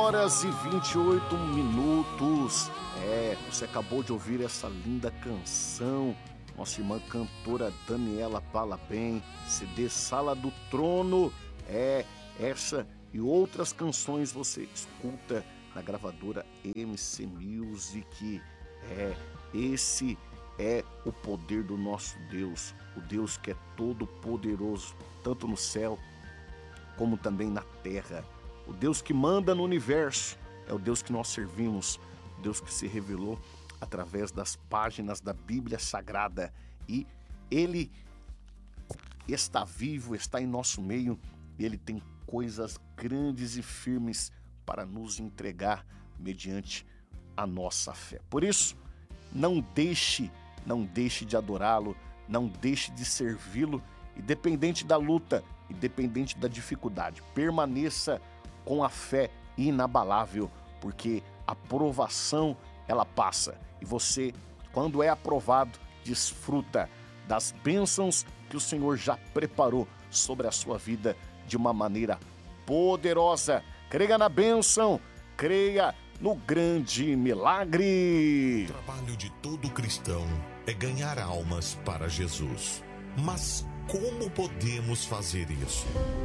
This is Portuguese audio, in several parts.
horas e 28 minutos. Você acabou de ouvir essa linda canção. Nossa irmã cantora Daniela Balabem, CD Sala do Trono. Essa e outras canções você escuta na gravadora MC Music. Esse é o poder do nosso Deus, o Deus que é todo poderoso, tanto no céu como também na terra. O Deus que manda no universo é o Deus que nós servimos, o Deus que se revelou através das páginas da Bíblia Sagrada. E Ele está vivo, está em nosso meio, e Ele tem coisas grandes e firmes para nos entregar mediante a nossa fé. Por isso, não deixe de adorá-lo, não deixe de servi-lo, independente da luta, independente da dificuldade. Permaneça com a fé inabalável, porque a provação, ela passa. E você, quando é aprovado, desfruta das bênçãos que o Senhor já preparou sobre a sua vida de uma maneira poderosa. Creia na bênção, creia no grande milagre. O trabalho de todo cristão é ganhar almas para Jesus. Mas como podemos fazer isso?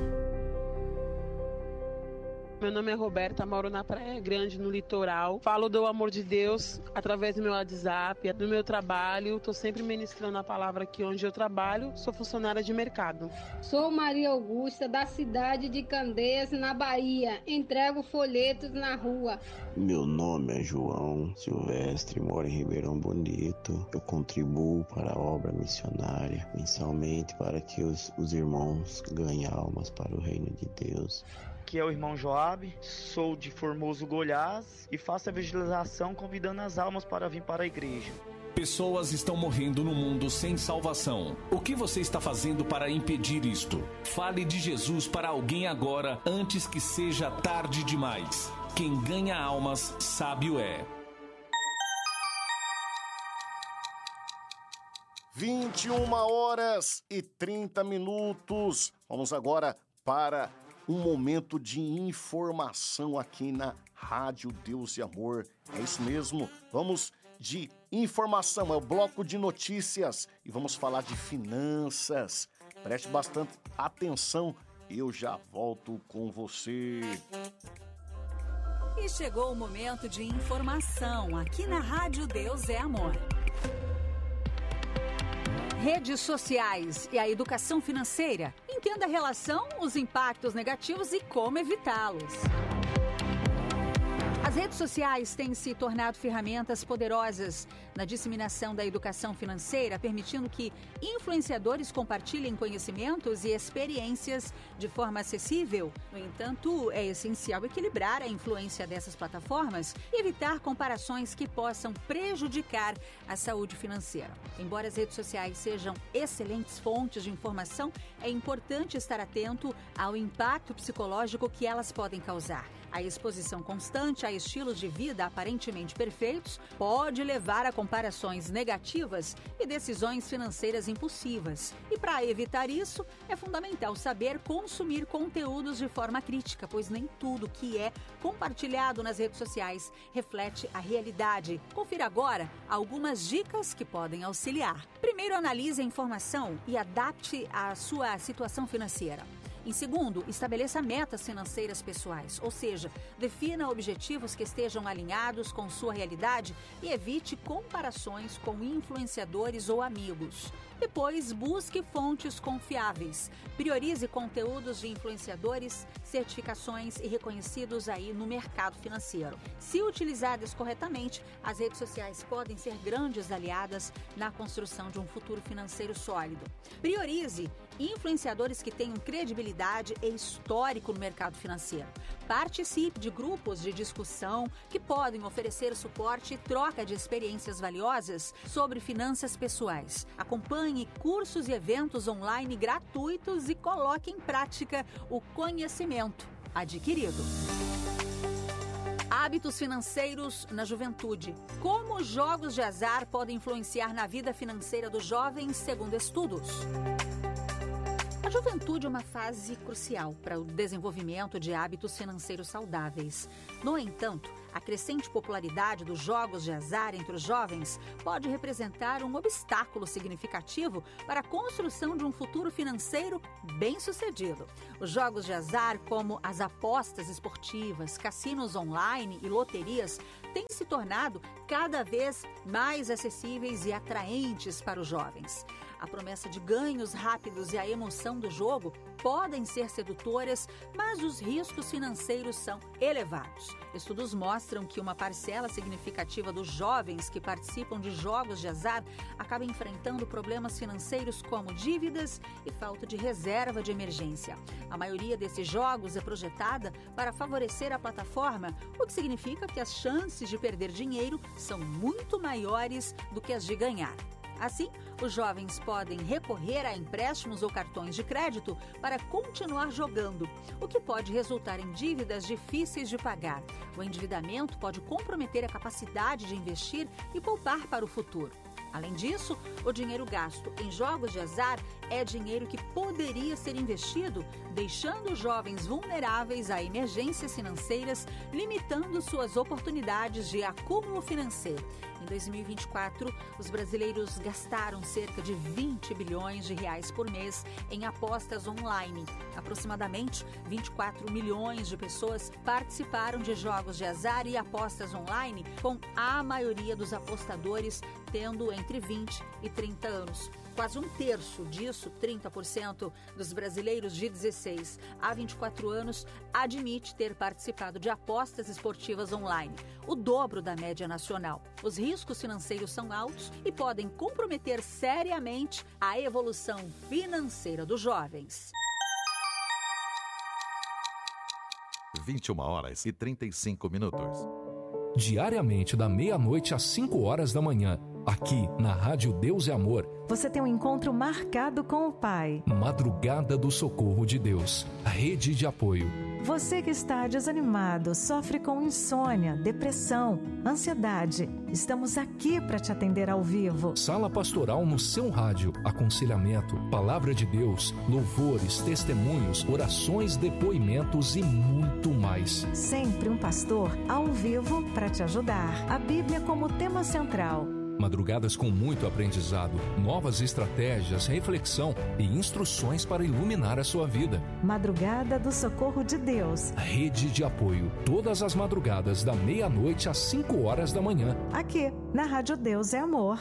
Meu nome é Roberta, moro na Praia Grande, no litoral. Falo do amor de Deus através do meu WhatsApp, do meu trabalho. Estou sempre ministrando a palavra aqui onde eu trabalho. Sou funcionária de mercado. Sou Maria Augusta, da cidade de Candeias, na Bahia. Entrego folhetos na rua. Meu nome é João Silvestre, moro em Ribeirão Bonito. Eu contribuo para a obra missionária, mensalmente, para que os irmãos ganhem almas para o reino de Deus. Aqui é o irmão Joab, sou de Formoso, Goiás, e faço a evangelização convidando as almas para vir para a igreja. Pessoas estão morrendo no mundo sem salvação. O que você está fazendo para impedir isto? Fale de Jesus para alguém agora, antes que seja tarde demais. Quem ganha almas, sábio é. 21 horas e 30 minutos. Vamos agora para um momento de informação aqui na Rádio Deus e Amor. É isso mesmo, vamos de informação, é o bloco de notícias e vamos falar de finanças. Preste bastante atenção, eu já volto com você. E chegou o momento de informação aqui na Rádio Deus é Amor. Redes sociais e a educação financeira. Entenda a relação, os impactos negativos e como evitá-los. As redes sociais têm se tornado ferramentas poderosas na disseminação da educação financeira, permitindo que influenciadores compartilhem conhecimentos e experiências de forma acessível. No entanto, é essencial equilibrar a influência dessas plataformas e evitar comparações que possam prejudicar a saúde financeira. Embora as redes sociais sejam excelentes fontes de informação, é importante estar atento ao impacto psicológico que elas podem causar. A exposição constante a estilos de vida aparentemente perfeitos pode levar a comparações negativas e decisões financeiras impulsivas. E para evitar isso, é fundamental saber consumir conteúdos de forma crítica, pois nem tudo que é compartilhado nas redes sociais reflete a realidade. Confira agora algumas dicas que podem auxiliar. Primeiro, analise a informação e adapte à sua situação financeira. Em segundo, estabeleça metas financeiras pessoais, ou seja, defina objetivos que estejam alinhados com sua realidade e evite comparações com influenciadores ou amigos. Depois, busque fontes confiáveis. Priorize conteúdos de influenciadores, certificações e reconhecidos aí no mercado financeiro. Se utilizadas corretamente, as redes sociais podem ser grandes aliadas na construção de um futuro financeiro sólido. Priorize influenciadores que tenham credibilidade e histórico no mercado financeiro. Participe de grupos de discussão que podem oferecer suporte e troca de experiências valiosas sobre finanças pessoais. Acompanhe cursos e eventos online gratuitos e coloque em prática o conhecimento adquirido. Hábitos financeiros na juventude. Como os jogos de azar podem influenciar na vida financeira dos jovens, segundo estudos. A juventude é uma fase crucial para o desenvolvimento de hábitos financeiros saudáveis. No entanto, a crescente popularidade dos jogos de azar entre os jovens pode representar um obstáculo significativo para a construção de um futuro financeiro bem-sucedido. Os jogos de azar, como as apostas esportivas, cassinos online e loterias, têm se tornado cada vez mais acessíveis e atraentes para os jovens. A promessa de ganhos rápidos e a emoção do jogo podem ser sedutoras, mas os riscos financeiros são elevados. Estudos mostram que uma parcela significativa dos jovens que participam de jogos de azar acaba enfrentando problemas financeiros como dívidas e falta de reserva de emergência. A maioria desses jogos é projetada para favorecer a plataforma, o que significa que as chances de perder dinheiro são muito maiores do que as de ganhar. Assim, os jovens podem recorrer a empréstimos ou cartões de crédito para continuar jogando, o que pode resultar em dívidas difíceis de pagar. O endividamento pode comprometer a capacidade de investir e poupar para o futuro. Além disso, o dinheiro gasto em jogos de azar é dinheiro que poderia ser investido, deixando os jovens vulneráveis a emergências financeiras, limitando suas oportunidades de acúmulo financeiro. Em 2024, os brasileiros gastaram cerca de 20 bilhões de reais por mês em apostas online. Aproximadamente 24 milhões de pessoas participaram de jogos de azar e apostas online, com a maioria dos apostadores tendo entre 20 e 30 anos. Quase um terço disso, 30% dos brasileiros de 16 a 24 anos, admite ter participado de apostas esportivas online, o dobro da média nacional. Os riscos financeiros são altos e podem comprometer seriamente a evolução financeira dos jovens. 21h35. Diariamente, da meia-noite às 5 horas da manhã, aqui na Rádio Deus é Amor, você tem um encontro marcado com o Pai. Madrugada do Socorro de Deus, rede de apoio. Você que está desanimado, sofre com insônia, depressão, ansiedade, estamos aqui para te atender ao vivo. Sala pastoral no seu rádio, aconselhamento, palavra de Deus, louvores, testemunhos, orações, depoimentos e muito mais. Sempre um pastor ao vivo para te ajudar. A Bíblia como tema central. Madrugadas com muito aprendizado, novas estratégias, reflexão e instruções para iluminar a sua vida. Madrugada do Socorro de Deus. Rede de apoio, todas as madrugadas da meia-noite às 5 horas da manhã. Aqui, na Rádio Deus é Amor.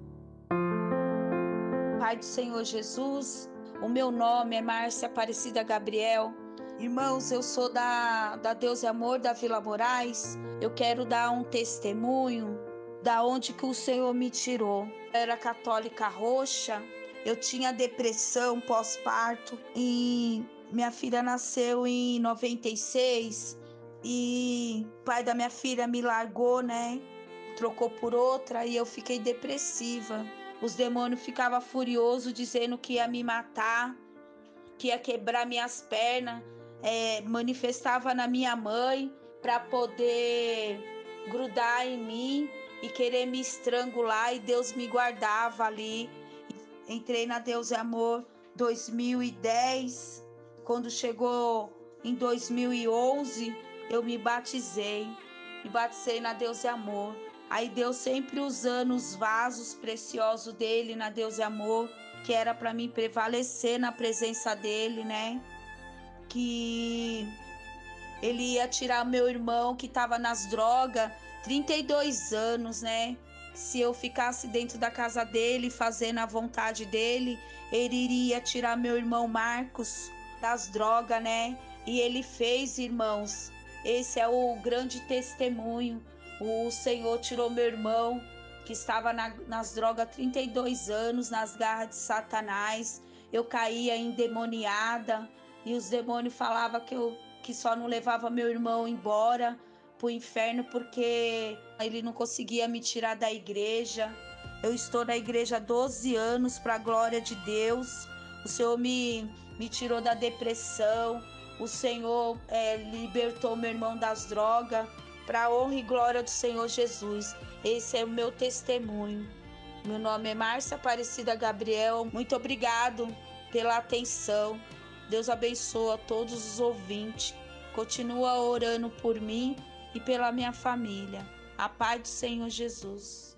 Pai do Senhor Jesus, o meu nome é Márcia Aparecida Gabriel. Irmãos, eu sou da Deus é Amor, da Vila Moraes. Eu quero dar um testemunho da onde que o Senhor me tirou. Eu era católica roxa, eu tinha depressão pós-parto e minha filha nasceu em 96 e o pai da minha filha me largou, né? Trocou por outra e eu fiquei depressiva. Os demônios ficavam furiosos dizendo que ia me matar, que ia quebrar minhas pernas, manifestava na minha mãe para poder grudar em mim e querer me estrangular, e Deus me guardava ali. Entrei na Deus é Amor 2010, quando chegou em 2011, eu me batizei na Deus é Amor. Aí Deus sempre usando os vasos preciosos dele na Deus é Amor, que era para mim prevalecer na presença dele, né? Que ele ia tirar meu irmão que estava nas drogas, 32 anos, né? Se eu ficasse dentro da casa dele, fazendo a vontade dele, ele iria tirar meu irmão Marcos das drogas, né? E ele fez, irmãos. Esse é o grande testemunho. O Senhor tirou meu irmão, que estava nas drogas há 32 anos, nas garras de Satanás. Eu caía endemoniada e os demônios falavam que só não levava meu irmão embora pro inferno porque ele não conseguia me tirar da igreja. Eu estou na igreja há 12 anos, para a glória de Deus. O Senhor me tirou da depressão. O Senhor libertou meu irmão das drogas, para a honra e glória do Senhor Jesus. Esse é o meu testemunho. Meu nome é Márcia Aparecida Gabriel. Muito obrigado pela atenção. Deus abençoa todos os ouvintes. Continua orando por mim e pela minha família. A paz do Senhor Jesus.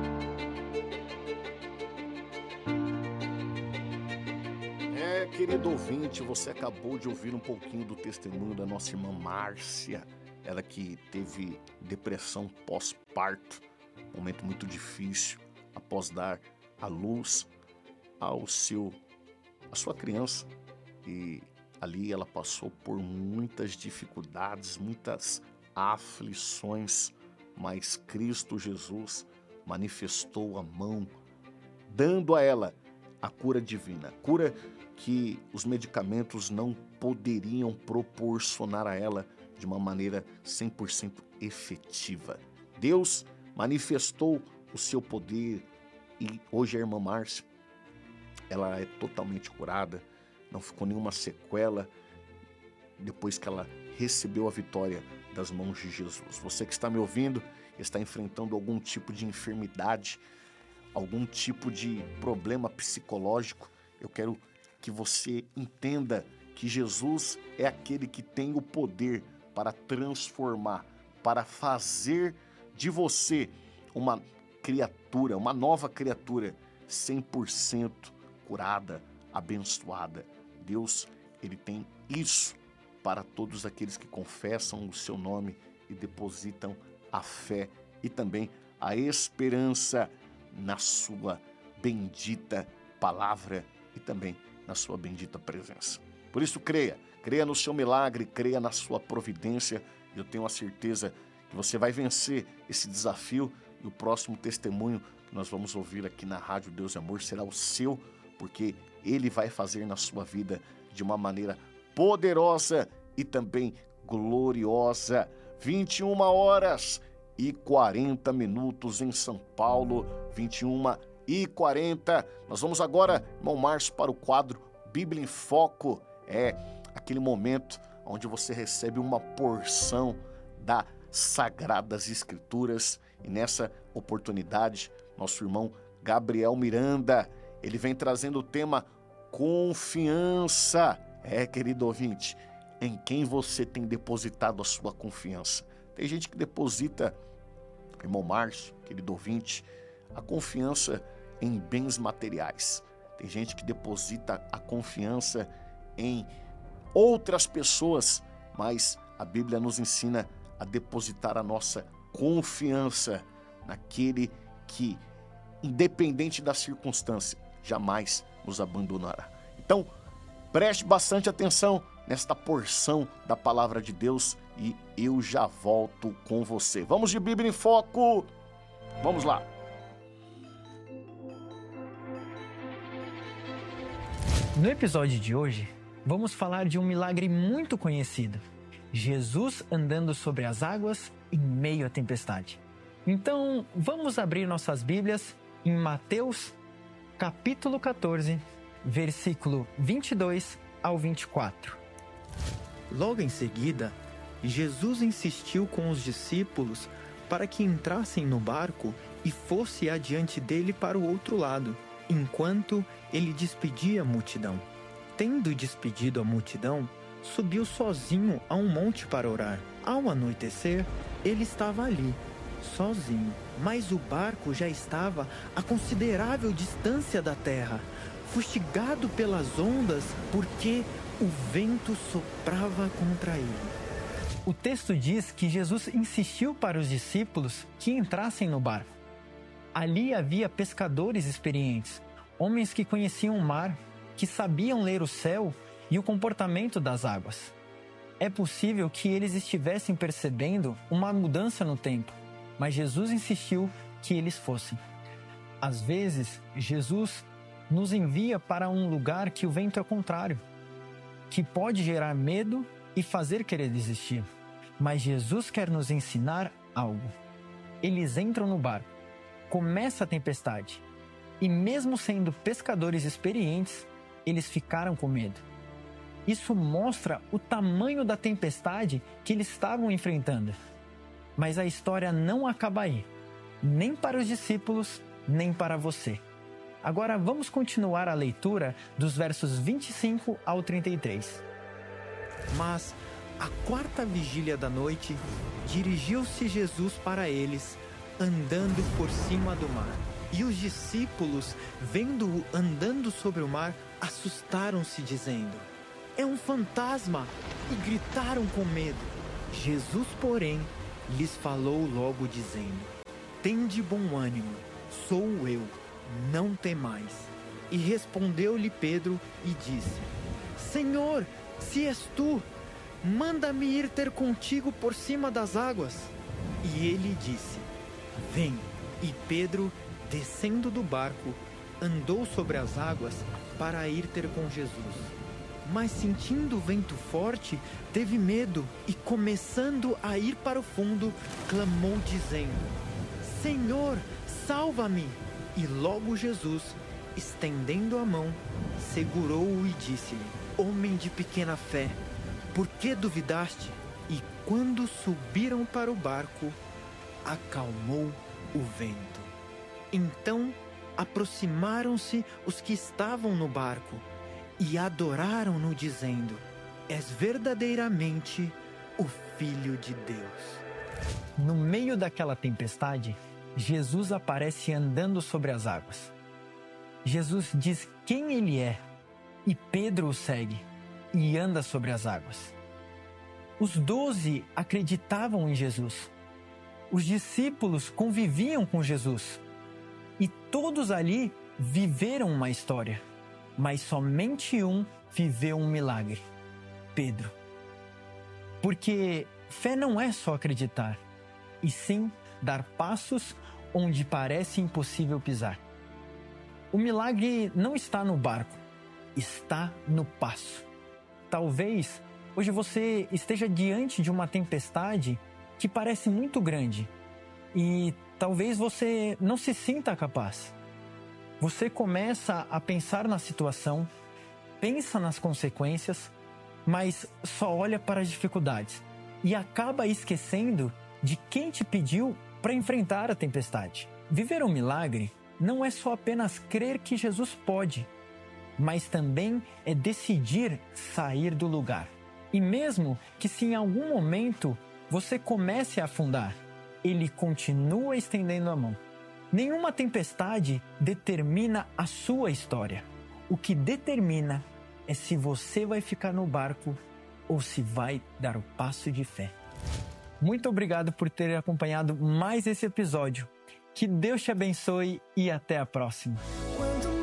Querido ouvinte, você acabou de ouvir um pouquinho do testemunho da nossa irmã Márcia. Ela que teve depressão pós-parto, um momento muito difícil após dar à luz a sua criança. E ali ela passou por muitas dificuldades, muitas aflições, mas Cristo Jesus manifestou a mão, dando a ela a cura divina, cura que os medicamentos não poderiam proporcionar a ela de uma maneira 100% efetiva. Deus manifestou o seu poder e hoje a irmã Márcia, ela é totalmente curada, não ficou nenhuma sequela depois que ela recebeu a vitória das mãos de Jesus. Você que está me ouvindo, está enfrentando algum tipo de enfermidade, algum tipo de problema psicológico, eu quero que você entenda que Jesus é aquele que tem o poder para transformar, para fazer de você uma criatura, uma nova criatura 100% curada, abençoada. Deus, ele tem isso para todos aqueles que confessam o seu nome e depositam a fé e também a esperança na sua bendita palavra e também na sua bendita presença. Por isso, creia no seu milagre, creia na sua providência. Eu tenho a certeza que você vai vencer esse desafio e o próximo testemunho que nós vamos ouvir aqui na Rádio Deus e Amor será o seu, porque Ele vai fazer na sua vida de uma maneira poderosa e também gloriosa. 21h40 em São Paulo, 21h40. Nós vamos agora, irmão Márcio, para o quadro Bíblia em Foco. É aquele momento onde você recebe uma porção das Sagradas Escrituras. E nessa oportunidade, nosso irmão Gabriel Miranda, ele vem trazendo o tema confiança. Querido ouvinte, em quem você tem depositado a sua confiança? Tem gente que deposita, irmão Márcio, querido ouvinte, a confiança em bens materiais. Tem gente que deposita a confiança em outras pessoas, mas a Bíblia nos ensina a depositar a nossa confiança naquele que, independente da circunstância, jamais nos abandonará. Então, preste bastante atenção nesta porção da palavra de Deus e eu já volto com você. Vamos de Bíblia em Foco! Vamos lá! No episódio de hoje, vamos falar de um milagre muito conhecido. Jesus andando sobre as águas em meio à tempestade. Então, vamos abrir nossas Bíblias em Mateus, capítulo 14, versículo 22 ao 24. Logo em seguida, Jesus insistiu com os discípulos para que entrassem no barco e fosse adiante dele para o outro lado, enquanto ele despedia a multidão. Tendo despedido a multidão, subiu sozinho a um monte para orar. Ao anoitecer, ele estava ali, sozinho, mas o barco já estava a considerável distância da terra, fustigado pelas ondas, porque o vento soprava contra ele. O texto diz que Jesus insistiu para os discípulos que entrassem no barco. Ali havia pescadores experientes, homens que conheciam o mar, que sabiam ler o céu e o comportamento das águas. É possível que eles estivessem percebendo uma mudança no tempo, mas Jesus insistiu que eles fossem. Às vezes, Jesus nos envia para um lugar que o vento é contrário, que pode gerar medo e fazer querer desistir. Mas Jesus quer nos ensinar algo. Eles entram no barco, começa a tempestade, e mesmo sendo pescadores experientes, eles ficaram com medo. Isso mostra o tamanho da tempestade que eles estavam enfrentando. Mas a história não acaba aí, nem para os discípulos, nem para você. Agora vamos continuar a leitura dos versos 25 ao 33. Mas, à quarta vigília da noite, dirigiu-se Jesus para eles, andando por cima do mar. E os discípulos, vendo-o andando sobre o mar, assustaram-se, dizendo: "É um fantasma!" e gritaram com medo. Jesus, porém, lhes falou logo, dizendo: "Tende bom ânimo, sou eu, não temais." E respondeu-lhe Pedro e disse: "Senhor, se és tu, manda-me ir ter contigo por cima das águas." E ele disse: "Vem." E Pedro, descendo do barco, andou sobre as águas para ir ter com Jesus. Mas sentindo o vento forte, teve medo e, começando a ir para o fundo, clamou dizendo: "Senhor, salva-me!" E logo Jesus, estendendo a mão, segurou-o e disse-lhe: "Homem de pequena fé, por que duvidaste?" E quando subiram para o barco, acalmou o vento. Então aproximaram-se os que estavam no barco e adoraram-no, dizendo: "És verdadeiramente o Filho de Deus." No meio daquela tempestade, Jesus aparece andando sobre as águas. Jesus diz quem ele é e Pedro o segue e anda sobre as águas. Os 12 acreditavam em Jesus. Os discípulos conviviam com Jesus. E todos ali viveram uma história. Mas somente um viveu um milagre: Pedro. Porque fé não é só acreditar, e sim dar passos onde parece impossível pisar. O milagre não está no barco, está no passo. Talvez hoje você esteja diante de uma tempestade que parece muito grande e talvez você não se sinta capaz. Você começa a pensar na situação, pensa nas consequências, mas só olha para as dificuldades e acaba esquecendo de quem te pediu para enfrentar a tempestade. Viver um milagre não é só apenas crer que Jesus pode, mas também é decidir sair do lugar. E mesmo que se em algum momento você comece a afundar, ele continua estendendo a mão. Nenhuma tempestade determina a sua história. O que determina é se você vai ficar no barco ou se vai dar o passo de fé. Muito obrigado por ter acompanhado mais esse episódio. Que Deus te abençoe e até a próxima.